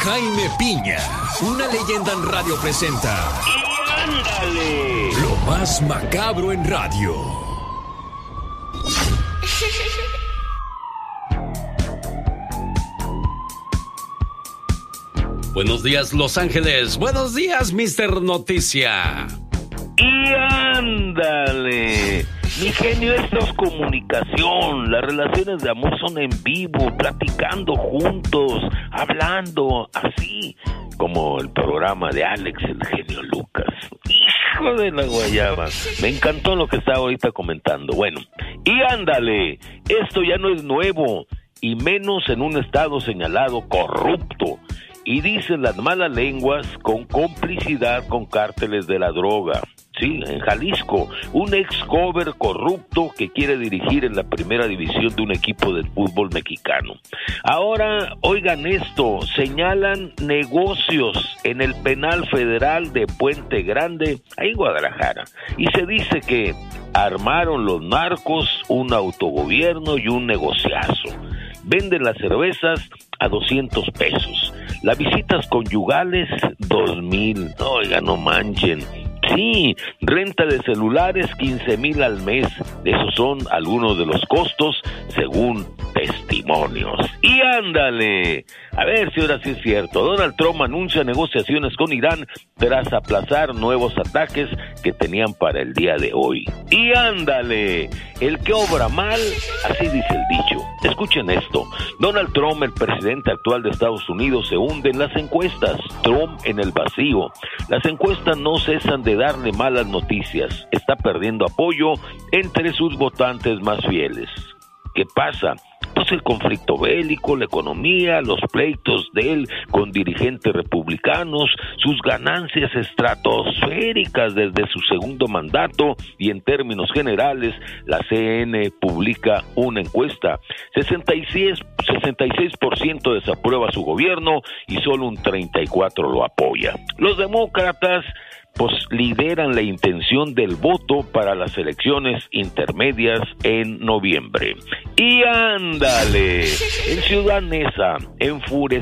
Jaime Piña, una leyenda en radio presenta. ¡Y ándale! Lo más macabro en radio. Buenos días, Los Ángeles. Buenos días, Mr. Noticia. ¡Y ándale! Mi genio, esto es comunicación. Las relaciones de amor son en vivo, platicando juntos, hablando, así como el programa de Alex, el genio Lucas. ¡Hijo de la guayaba! Me encantó lo que estaba ahorita comentando. Bueno, y ándale, esto ya no es nuevo, y menos en un estado señalado corrupto. Y dicen las malas lenguas con complicidad con cárteles de la droga. Sí, en Jalisco, un ex-cover corrupto que quiere dirigir en la primera división de un equipo de fútbol mexicano. Ahora, oigan esto, señalan negocios en el penal federal de Puente Grande, ahí en Guadalajara, y se dice que armaron los narcos un autogobierno y un negociazo. Venden las cervezas a 200 pesos, las visitas conyugales 2,000, oiga, no manchen. Sí, renta de celulares 15,000 al mes. Esos son algunos de los costos según testimonios. Y ándale, a ver si ahora sí es cierto. Donald Trump anuncia negociaciones con Irán tras aplazar nuevos ataques que tenían para el día de hoy. Y ándale, el que obra mal, así dice el dicho. Escuchen esto, Donald Trump, el presidente actual de Estados Unidos, se hunde en las encuestas. Trump en el vacío. Las encuestas no cesan de darle malas noticias. Está perdiendo apoyo entre sus votantes más fieles. ¿Qué pasa? Pues el conflicto bélico, la economía, los pleitos de él con dirigentes republicanos, sus ganancias estratosféricas desde su segundo mandato, y en términos generales, la CNN publica una encuesta. 66% desaprueba su gobierno y solo un 34% lo apoya. Los demócratas pues lideran la intención del voto para las elecciones intermedias en noviembre. Y ándale, en Ciudad Neza, enfurecida